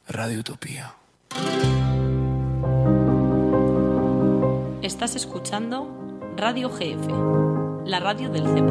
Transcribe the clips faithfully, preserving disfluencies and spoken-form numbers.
Radio Utopía. Estás escuchando Radio G F, la radio del CEPA.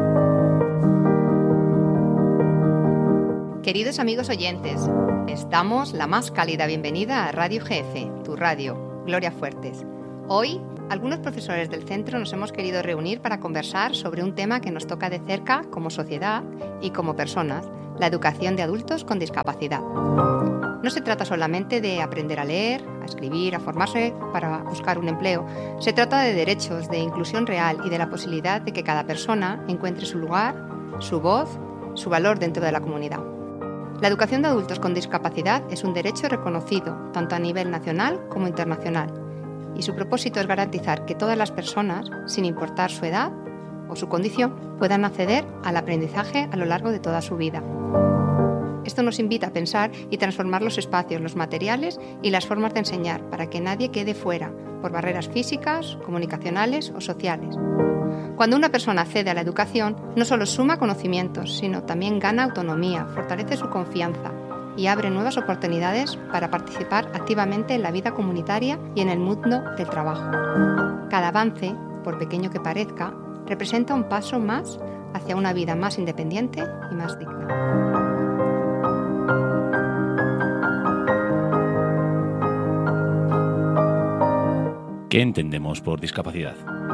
Queridos amigos oyentes, les damos la más cálida bienvenida a Radio G F, tu radio, Gloria Fuertes. Hoy, algunos profesores del centro nos hemos querido reunir para conversar sobre un tema que nos toca de cerca como sociedad y como personas, la educación de adultos con discapacidad. No se trata solamente de aprender a leer, a escribir, a formarse para buscar un empleo. Se trata de derechos, de inclusión real y de la posibilidad de que cada persona encuentre su lugar, su voz, su valor dentro de la comunidad. La educación de adultos con discapacidad es un derecho reconocido tanto a nivel nacional como internacional y su propósito es garantizar que todas las personas, sin importar su edad o su condición, puedan acceder al aprendizaje a lo largo de toda su vida. Esto nos invita a pensar y transformar los espacios, los materiales y las formas de enseñar para que nadie quede fuera por barreras físicas, comunicacionales o sociales. Cuando una persona accede a la educación, no solo suma conocimientos, sino también gana autonomía, fortalece su confianza y abre nuevas oportunidades para participar activamente en la vida comunitaria y en el mundo del trabajo. Cada avance, por pequeño que parezca, representa un paso más hacia una vida más independiente y más digna. ¿Qué entendemos por discapacidad?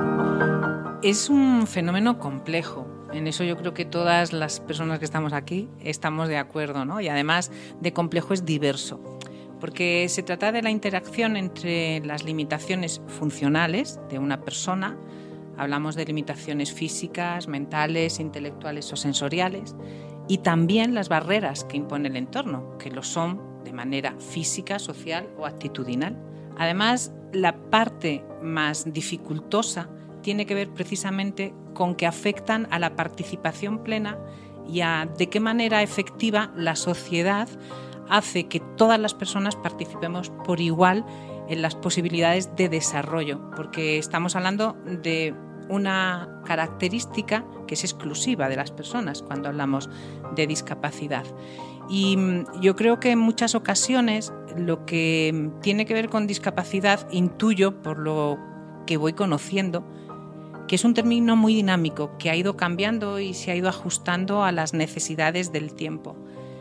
Es un fenómeno complejo. En eso yo creo que todas las personas que estamos aquí estamos de acuerdo, ¿no? Y además de complejo es diverso, porque se trata de la interacción entre las limitaciones funcionales de una persona, hablamos de limitaciones físicas, mentales, intelectuales o sensoriales, y también las barreras que impone el entorno, que lo son de manera física, social o actitudinal. Además, la parte más dificultosa tiene que ver precisamente con que afectan a la participación plena y a de qué manera efectiva la sociedad hace que todas las personas participemos por igual en las posibilidades de desarrollo, porque estamos hablando de una característica que es exclusiva de las personas cuando hablamos de discapacidad. Y yo creo que en muchas ocasiones lo que tiene que ver con discapacidad, intuyo por lo que voy conociendo, que es un término muy dinámico, que ha ido cambiando y se ha ido ajustando a las necesidades del tiempo.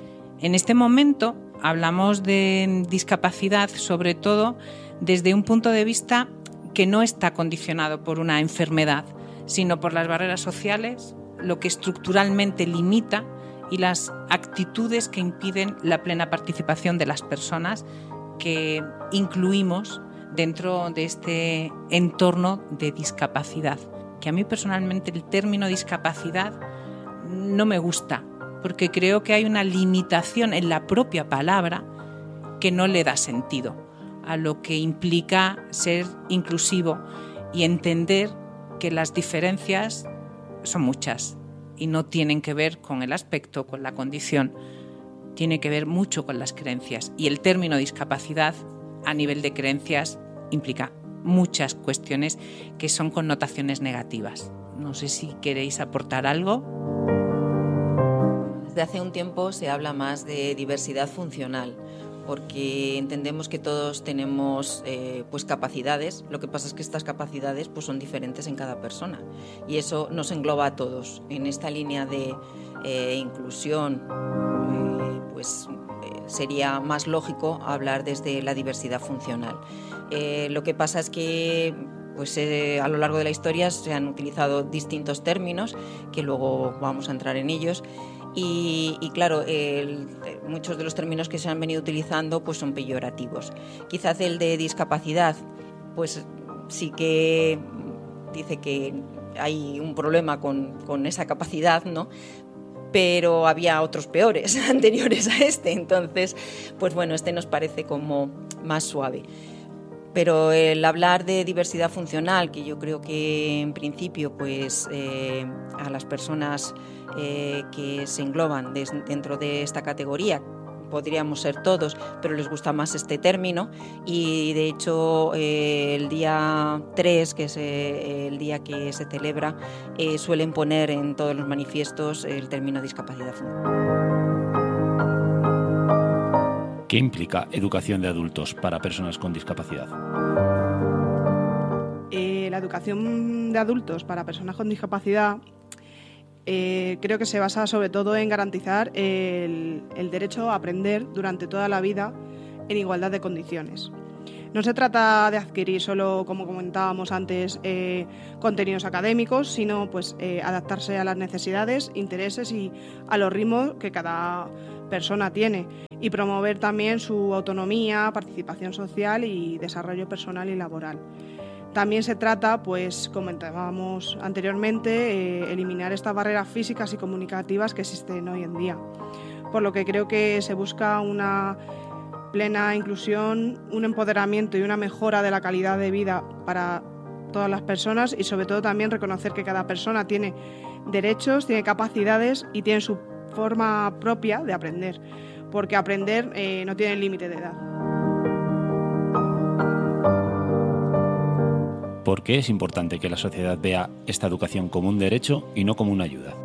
En este momento hablamos de discapacidad sobre todo desde un punto de vista que no está condicionado por una enfermedad, sino por las barreras sociales, lo que estructuralmente limita y las actitudes que impiden la plena participación de las personas que incluimos dentro de este entorno de discapacidad. Que a mí personalmente el término discapacidad no me gusta, porque creo que hay una limitación en la propia palabra que no le da sentido a lo que implica ser inclusivo y entender que las diferencias son muchas y no tienen que ver con el aspecto, con la condición, tiene que ver mucho con las creencias. Y el término discapacidad a nivel de creencias implica muchas cuestiones que son connotaciones negativas. No sé si queréis aportar algo. Desde hace un tiempo se habla más de diversidad funcional, porque entendemos que todos tenemos eh, pues capacidades. Lo que pasa es que estas capacidades pues son diferentes en cada persona y eso nos engloba a todos. En esta línea de eh, inclusión eh, pues eh, sería más lógico hablar desde la diversidad funcional. Eh, lo que pasa es que pues, eh, a lo largo de la historia se han utilizado distintos términos que luego vamos a entrar en ellos. Y, y claro, el, muchos de los términos que se han venido utilizando pues son peyorativos. Quizás el de discapacidad, pues sí que dice que hay un problema con, con esa capacidad, ¿no? Pero había otros peores anteriores a este, entonces, pues bueno, este nos parece como más suave. Pero el hablar de diversidad funcional, que yo creo que en principio pues eh, a las personas eh, que se engloban des, dentro de esta categoría, podríamos ser todos, pero les gusta más este término y de hecho eh, el día tres, que es eh, el día que se celebra, eh, suelen poner en todos los manifiestos el término discapacidad funcional. ¿Qué implica educación de adultos para personas con discapacidad? Eh, la educación de adultos para personas con discapacidad eh, creo que se basa sobre todo en garantizar el, el derecho a aprender durante toda la vida en igualdad de condiciones. No se trata de adquirir solo, como comentábamos antes, eh, contenidos académicos, sino pues, eh, adaptarse a las necesidades, intereses y a los ritmos que cada persona tiene, y promover también su autonomía, participación social y desarrollo personal y laboral. También se trata, pues, como comentábamos anteriormente, eh, eliminar estas barreras físicas y comunicativas que existen hoy en día, por lo que creo que se busca una plena inclusión, un empoderamiento y una mejora de la calidad de vida para todas las personas, y sobre todo también reconocer que cada persona tiene derechos, tiene capacidades y tiene su forma propia de aprender, porque aprender eh, no tiene límite de edad. ¿Por qué es importante que la sociedad vea esta educación como un derecho y no como una ayuda?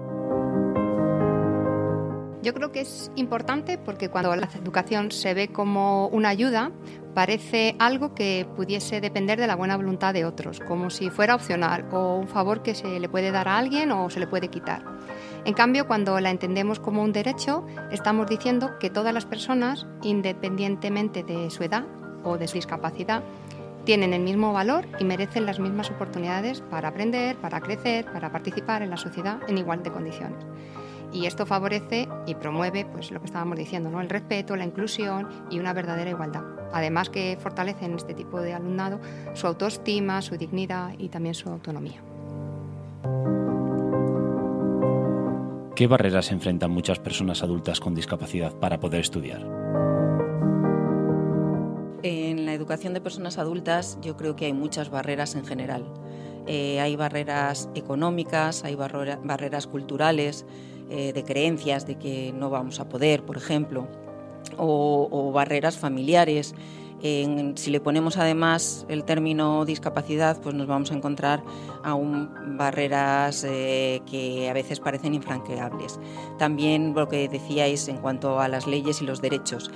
Yo creo que es importante porque cuando la educación se ve como una ayuda, parece algo que pudiese depender de la buena voluntad de otros, como si fuera opcional o un favor que se le puede dar a alguien o se le puede quitar. En cambio, cuando la entendemos como un derecho, estamos diciendo que todas las personas, independientemente de su edad o de su discapacidad, tienen el mismo valor y merecen las mismas oportunidades para aprender, para crecer, para participar en la sociedad en igual de condiciones. Y esto favorece y promueve pues, lo que estábamos diciendo, ¿no? El respeto, la inclusión y una verdadera igualdad. Además que fortalece en este tipo de alumnado su autoestima, su dignidad y también su autonomía. ¿Qué barreras enfrentan muchas personas adultas con discapacidad para poder estudiar? En la educación de personas adultas yo creo que hay muchas barreras en general. Eh, hay barreras económicas, hay barrera, barreras culturales, eh, de creencias de que no vamos a poder, por ejemplo, o, o barreras familiares. En, si le ponemos además el término discapacidad, pues nos vamos a encontrar aún barreras eh, que a veces parecen infranqueables. También lo que decíais en cuanto a las leyes y los derechos.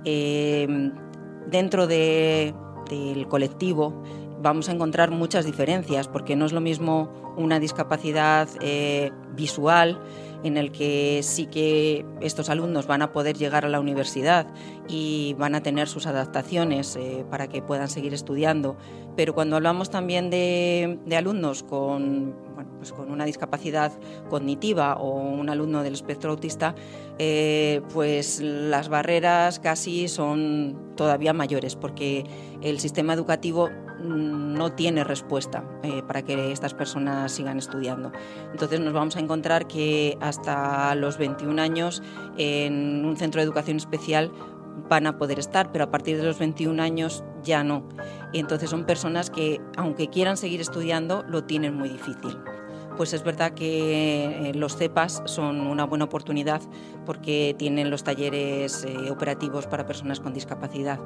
Eh, dentro de, del colectivo vamos a encontrar muchas diferencias, porque no es lo mismo una discapacidad eh, visual, en el que sí que estos alumnos van a poder llegar a la universidad y van a tener sus adaptaciones eh, para que puedan seguir estudiando, pero cuando hablamos también de, de alumnos con, bueno, pues con una discapacidad cognitiva o un alumno del espectro autista, eh, pues las barreras casi son todavía mayores, porque el sistema educativo no tiene respuesta eh, para que estas personas sigan estudiando. Entonces nos vamos a encontrar que hasta los veintiún años en un centro de educación especial van a poder estar, pero a partir de los veintiún años ya no. Y entonces son personas que, aunque quieran seguir estudiando, lo tienen muy difícil. Pues es verdad que los C E P As son una buena oportunidad porque tienen los talleres eh, operativos para personas con discapacidad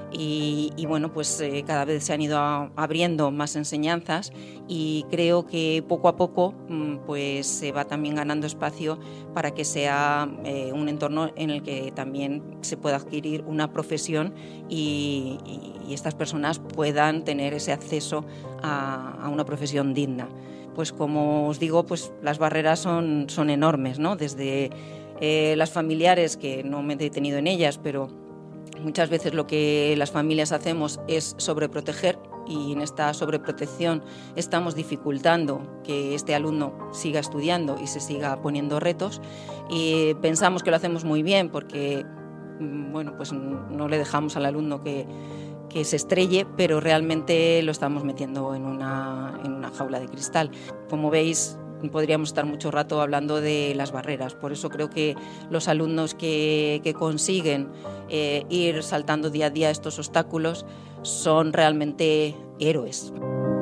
y, y bueno, pues eh, cada vez se han ido a, abriendo más enseñanzas y creo que poco a poco pues se va también ganando espacio para que sea eh, un entorno en el que también se pueda adquirir una profesión y, y, y estas personas puedan tener ese acceso a, a una profesión digna. Pues como os digo, pues las barreras son, son enormes, ¿no? Desde eh, las familiares, que no me he detenido en ellas, pero muchas veces lo que las familias hacemos es sobreproteger y en esta sobreprotección estamos dificultando que este alumno siga estudiando y se siga poniendo retos y pensamos que lo hacemos muy bien porque, bueno, pues no le dejamos al alumno que que se estrelle, pero realmente lo estamos metiendo en una, en una jaula de cristal. Como veis, podríamos estar mucho rato hablando de las barreras, por eso creo que los alumnos que, que consiguen eh, ir saltando día a día estos obstáculos son realmente héroes.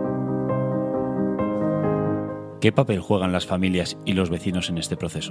¿Qué papel juegan las familias y los vecinos en este proceso?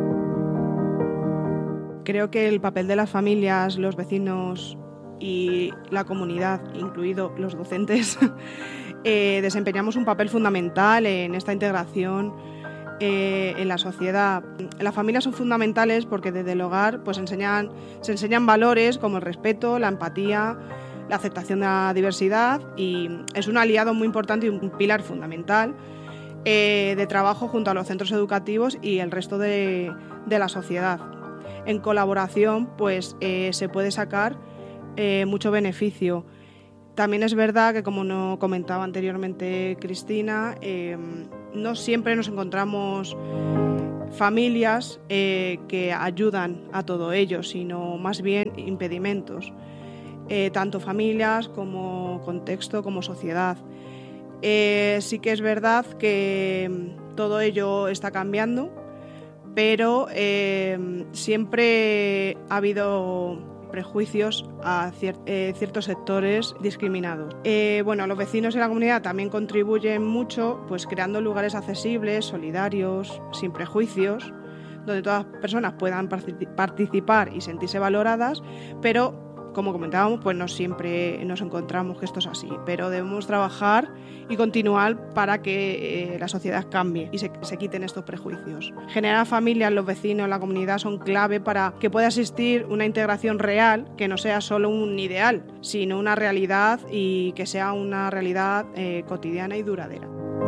Creo que el papel de las familias, los vecinos y la comunidad, incluidos los docentes, eh, desempeñamos un papel fundamental en esta integración eh, en la sociedad. Las familias son fundamentales porque desde el hogar pues, enseñan, se enseñan valores como el respeto, la empatía, la aceptación de la diversidad, y es un aliado muy importante y un pilar fundamental eh, de trabajo junto a los centros educativos y el resto de, de la sociedad. En colaboración pues, eh, se puede sacar eh, mucho beneficio. También es verdad que, como nos comentaba anteriormente Cristina, eh, no siempre nos encontramos familias eh, que ayudan a todo ello, sino más bien impedimentos, eh, tanto familias como contexto como sociedad. Eh, sí que es verdad que todo ello está cambiando, pero eh, siempre ha habido prejuicios a cier eh, ciertos sectores discriminados. Eh, bueno, los vecinos y la comunidad también contribuyen mucho, pues creando lugares accesibles, solidarios, sin prejuicios, donde todas las personas puedan participar y sentirse valoradas, pero como comentábamos, pues no siempre nos encontramos que esto es así, pero debemos trabajar y continuar para que eh, la sociedad cambie y se, se quiten estos prejuicios. Generar familias, los vecinos, la comunidad son clave para que pueda existir una integración real, que no sea solo un ideal, sino una realidad, y que sea una realidad eh, cotidiana y duradera.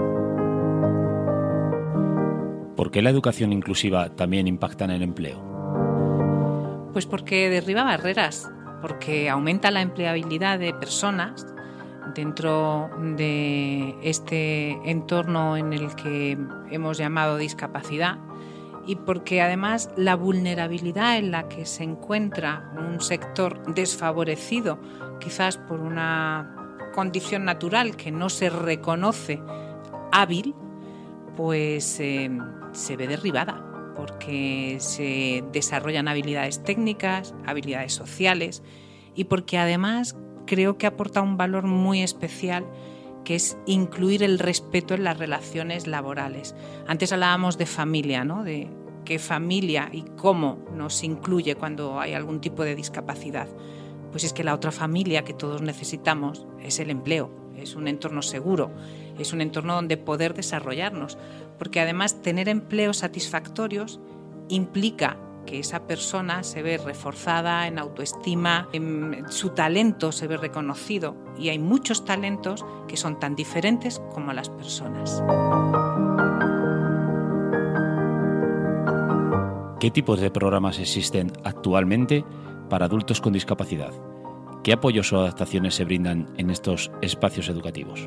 ¿Por qué la educación inclusiva también impacta en el empleo? Pues porque derriba barreras, porque aumenta la empleabilidad de personas dentro de este entorno en el que hemos llamado discapacidad, y porque además la vulnerabilidad en la que se encuentra un sector desfavorecido, quizás por una condición natural que no se reconoce hábil, pues eh, se ve derribada, porque se desarrollan habilidades técnicas, habilidades sociales, y porque además creo que aporta un valor muy especial, que es incluir el respeto en las relaciones laborales. Antes hablábamos de familia, ¿no? De qué familia y cómo nos incluye cuando hay algún tipo de discapacidad. Pues es que la otra familia que todos necesitamos es el empleo, es un entorno seguro, es un entorno donde poder desarrollarnos, porque además tener empleos satisfactorios implica que esa persona se ve reforzada en autoestima, en su talento se ve reconocido, y hay muchos talentos que son tan diferentes como las personas. ¿Qué tipos de programas existen actualmente para adultos con discapacidad? ¿Qué apoyos o adaptaciones se brindan en estos espacios educativos?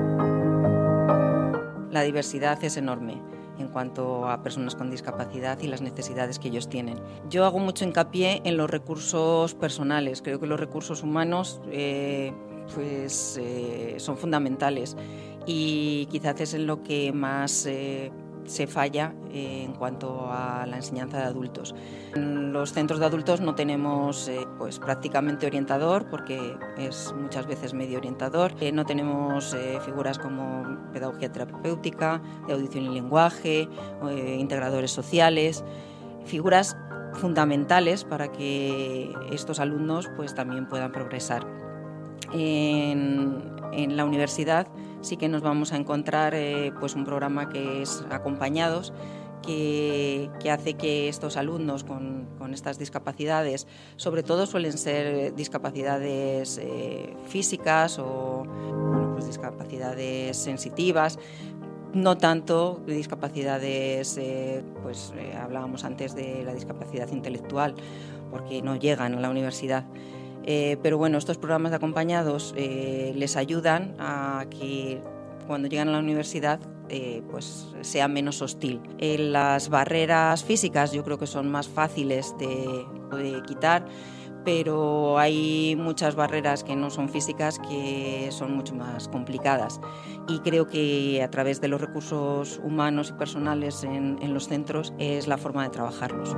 La diversidad es enorme en cuanto a personas con discapacidad y las necesidades que ellos tienen. Yo hago mucho hincapié en los recursos personales. Creo que los recursos humanos eh, pues, eh, son fundamentales, y quizás es en lo que más eh, se falla eh, en cuanto a la enseñanza de adultos. En los centros de adultos no tenemos eh, pues, prácticamente orientador, porque es muchas veces medio orientador. Eh, no tenemos eh, figuras como pedagogía terapéutica, de audición y lenguaje, eh, integradores sociales, figuras fundamentales para que estos alumnos pues, también puedan progresar. En, en la universidad sí que nos vamos a encontrar eh, pues un programa que es Acompañados, que, que hace que estos alumnos con, con estas discapacidades, sobre todo suelen ser discapacidades eh, físicas o bueno, pues discapacidades sensitivas, no tanto discapacidades, eh, pues eh, hablábamos antes de la discapacidad intelectual, porque no llegan a la universidad. Eh, pero bueno, estos programas de acompañados eh, les ayudan a que cuando llegan a la universidad eh, pues sea menos hostil. Eh, las barreras físicas yo creo que son más fáciles de, de quitar, pero hay muchas barreras que no son físicas que son mucho más complicadas, y creo que a través de los recursos humanos y personales en, en los centros es la forma de trabajarlos.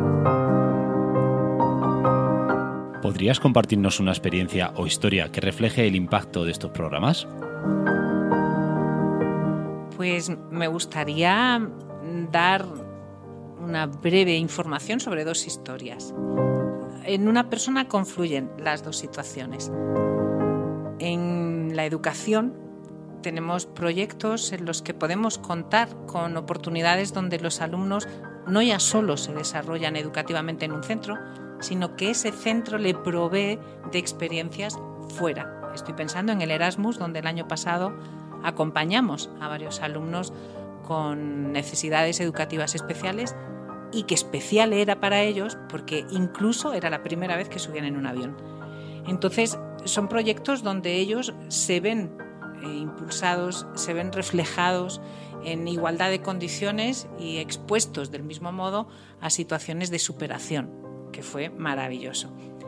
¿Podrías compartirnos una experiencia o historia que refleje el impacto de estos programas? Pues me gustaría dar una breve información sobre dos historias. En una persona confluyen las dos situaciones. En la educación tenemos proyectos en los que podemos contar con oportunidades donde los alumnos no ya solo se desarrollan educativamente en un centro, sino que ese centro le provee de experiencias fuera. Estoy pensando en el Erasmus, donde el año pasado acompañamos a varios alumnos con necesidades educativas especiales y que especial era para ellos porque incluso era la primera vez que subían en un avión. Entonces, son proyectos donde ellos se ven eh, impulsados, se ven reflejados en igualdad de condiciones y expuestos del mismo modo a situaciones de superación, que fue maravilloso.